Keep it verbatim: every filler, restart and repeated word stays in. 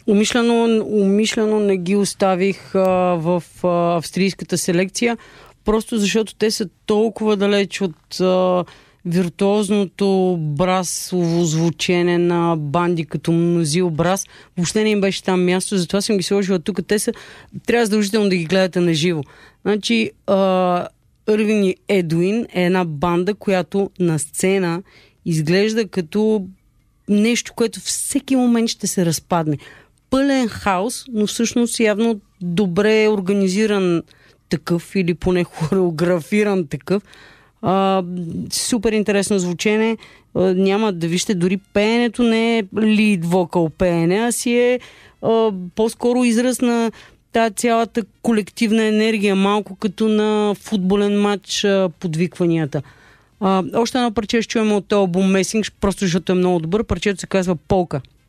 Умишлено, умишлено не ги оставих а, в а, австрийската селекция, просто защото те са толкова далеч от а, виртуозното брасово звучене на банди като Мнозил Брас. Въобще не им беше там място, затова съм ги сложила тук. Те са, трябва задължително да ги гледате на живо. Значи, Ирвин и Едуин е една банда, която на сцена изглежда като нещо, което всеки момент ще се разпадне. Пълен хаос, но всъщност явно добре организиран такъв или поне хореографиран такъв. А, супер интересно звучене. А, няма да вижте, дори пеенето не е лид вокал пеене, а си е а, по-скоро израз на тази цялата колективна енергия, малко като на футболен матч а, подвикванията. А, още едно парче ще чуем от този албум Месинг, просто защото е много добър. Парчето се казва Полка.